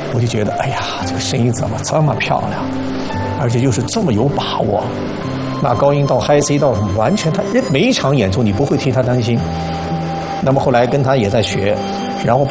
我就觉得，哎呀，这个声音怎么这么漂亮，而且又是这么有把握。那高音到 high C 到完全他每一场演出你不会替他担心。那么后来跟他也在学，然后